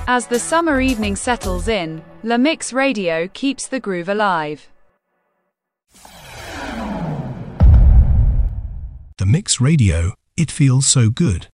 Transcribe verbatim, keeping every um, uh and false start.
As the summer evening settles in, La Mix Radio keeps the groove alive. The Mix Radio, it feels so good.